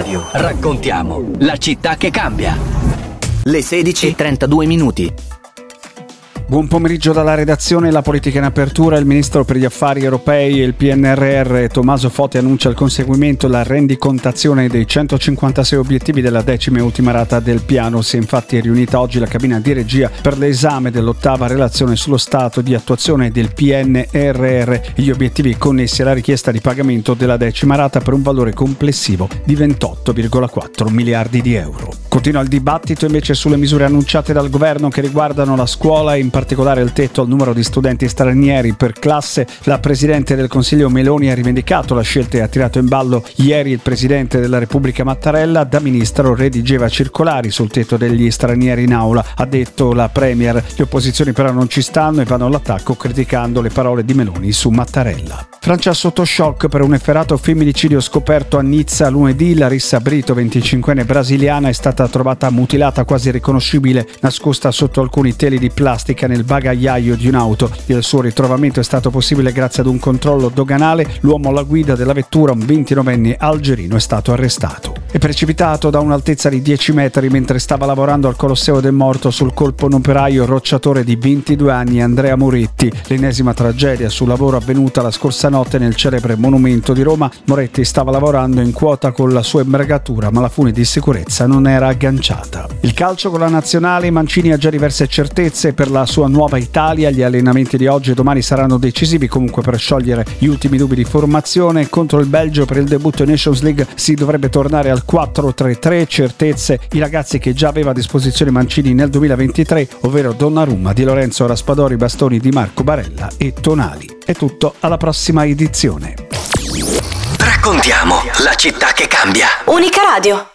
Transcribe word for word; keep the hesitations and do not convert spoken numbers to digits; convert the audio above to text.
Radio. Raccontiamo la città che cambia. Le sedici e trentadue minuti. Buon pomeriggio dalla redazione. La politica in apertura. Il ministro per gli affari europei e il P N R R Tommaso Foti annuncia il conseguimento e la rendicontazione dei centocinquantasei obiettivi della decima e ultima rata del piano. Si è infatti riunita oggi la cabina di regia per l'esame dell'ottava relazione sullo stato di attuazione del P N R R e gli obiettivi connessi alla richiesta di pagamento della decima rata per un valore complessivo di ventotto virgola quattro miliardi di euro. Continua il dibattito invece sulle misure annunciate dal governo che riguardano la scuola e in particolare il tetto al numero di studenti stranieri per classe. La Presidente del Consiglio Meloni ha rivendicato la scelta e ha tirato in ballo ieri il Presidente della Repubblica Mattarella. Da ministro redigeva circolari sul tetto degli stranieri in aula, ha detto la Premier. Le opposizioni però non ci stanno e vanno all'attacco criticando le parole di Meloni su Mattarella. Francia sotto shock per un efferato femminicidio scoperto a Nizza lunedì. Larissa Brito, venticinquenne brasiliana, è stata trovata mutilata quasi riconoscibile, nascosta sotto alcuni teli di plastica nel bagagliaio di un'auto. Il suo ritrovamento è stato possibile grazie ad un controllo doganale. L'uomo alla guida della vettura, un ventinovenne algerino, è stato arrestato. È precipitato da un'altezza di dieci metri mentre stava lavorando al Colosseo del Morto. Sul colpo un operaio rocciatore di ventidue anni, Andrea Moretti. L'ennesima tragedia sul lavoro avvenuta la scorsa notte nel celebre monumento di Roma. Moretti stava lavorando in quota con la sua imbragatura, ma la fune di sicurezza non era agganciata. Il calcio con la nazionale. Mancini ha già diverse certezze per la sua nuova Italia. Gli allenamenti di oggi e domani saranno decisivi comunque per sciogliere gli ultimi dubbi di formazione. Contro il Belgio per il debutto in Nations League si dovrebbe tornare al quattro tre tre. Certezze i ragazzi che già aveva a disposizione Mancini nel duemilaventitré, ovvero Donnarumma, Di Lorenzo, Raspadori, Bastoni, Di Marco, Barella e Tonali. È tutto, alla prossima edizione. Raccontiamo la città che cambia. Unica Radio.